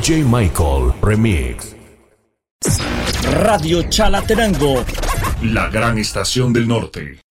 DJ Michael Remix. Radio Chalatenango, La gran estación del norte.